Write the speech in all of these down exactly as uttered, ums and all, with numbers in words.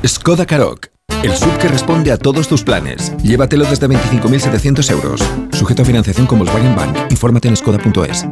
Skoda Karoq, el S U V que responde a todos tus planes. Llévatelo desde veinticinco mil setecientos euros. Sujeto a financiación con Volkswagen Bank. Infórmate en skoda punto es.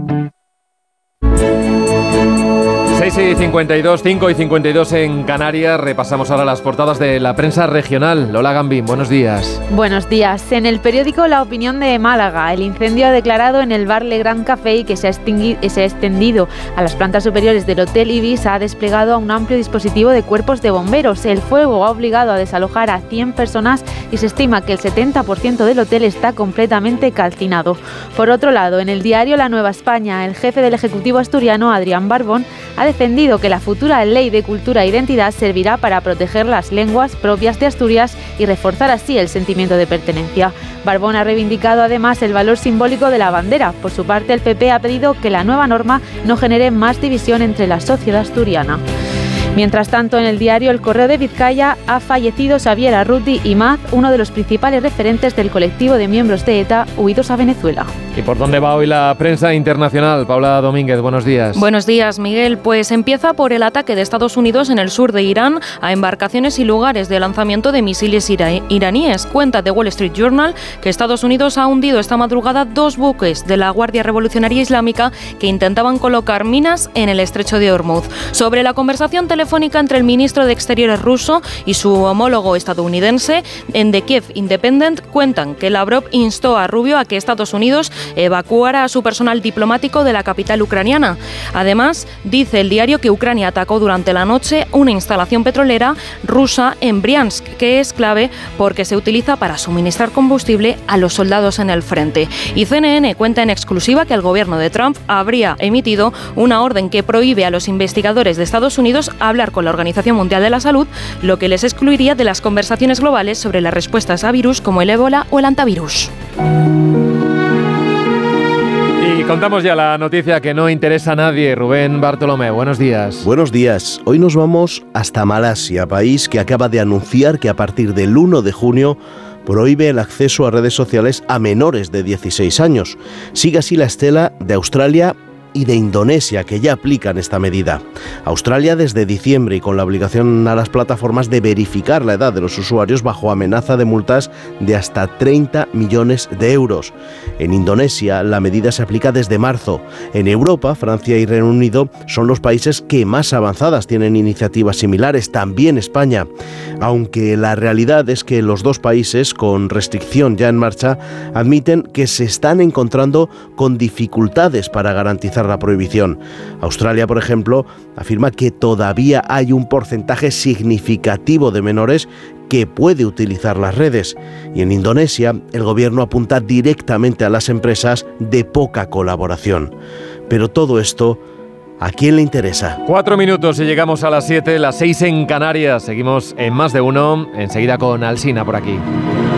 seis y cincuenta y dos, cinco y cincuenta y dos en Canarias. Repasamos ahora las portadas de la prensa regional. Lola Gambín, buenos días. Buenos días. En el periódico La Opinión de Málaga, el incendio ha declarado en el bar Le Grand Café y que se ha, se ha extendido a las plantas superiores del Hotel Ibis ha desplegado a un amplio dispositivo de cuerpos de bomberos. El fuego ha obligado a desalojar a cien personas y se estima que el setenta por ciento del hotel está completamente calcinado. Por otro lado, en el diario La Nueva España, el jefe del Ejecutivo asturiano, Adrián Barbón, ha defendido que la futura Ley de Cultura e Identidad servirá para proteger las lenguas propias de Asturias y reforzar así el sentimiento de pertenencia. Barbón ha reivindicado además el valor simbólico de la bandera. Por su parte, el P P ha pedido que la nueva norma no genere más división entre la sociedad asturiana. Mientras tanto, en el diario El Correo de Vizcaya ha fallecido Xavier Arruti Imaz, uno de los principales referentes del colectivo de miembros de ETA huidos a Venezuela. ¿Y por dónde va hoy la prensa internacional? Paula Domínguez, buenos días. Buenos días, Miguel. Pues empieza por el ataque de Estados Unidos en el sur de Irán a embarcaciones y lugares de lanzamiento de misiles ira- iraníes. Cuenta The Wall Street Journal que Estados Unidos ha hundido esta madrugada dos buques de la Guardia Revolucionaria Islámica que intentaban colocar minas en el estrecho de Hormuz. Sobre la conversación telefónica entre el ministro de Exteriores ruso y su homólogo estadounidense, en The Kiev Independent cuentan que Lavrov instó a Rubio a que Estados Unidos evacuara a su personal diplomático de la capital ucraniana. Además, dice el diario que Ucrania atacó durante la noche una instalación petrolera rusa en Briansk, que es clave porque se utiliza para suministrar combustible a los soldados en el frente. Y C N N cuenta en exclusiva que el gobierno de Trump habría emitido una orden que prohíbe a los investigadores de Estados Unidos hablar con la Organización Mundial de la Salud, lo que les excluiría de las conversaciones globales sobre las respuestas a virus como el ébola o el antivirus. Y contamos ya la noticia que no interesa a nadie. Rubén Bartolomé, buenos días. Buenos días. Hoy nos vamos hasta Malasia, país que acaba de anunciar que a partir del uno de junio prohíbe el acceso a redes sociales a menores de dieciséis años. Sigue así la estela de Australia y de Indonesia, que ya aplican esta medida. Australia desde diciembre y con la obligación a las plataformas de verificar la edad de los usuarios bajo amenaza de multas de hasta treinta millones de euros. En Indonesia la medida se aplica desde marzo. En Europa, Francia y Reino Unido son los países que más avanzadas tienen iniciativas similares, también España. Aunque la realidad es que los dos países con restricción ya en marcha admiten que se están encontrando con dificultades para garantizar la prohibición. Australia, por ejemplo, afirma que todavía hay un porcentaje significativo de menores que puede utilizar las redes. Y en Indonesia, el gobierno apunta directamente a las empresas de poca colaboración. Pero todo esto, ¿a quién le interesa? Cuatro minutos y llegamos a las siete, las seis en Canarias. Seguimos en Más de Uno, enseguida con Alsina por aquí.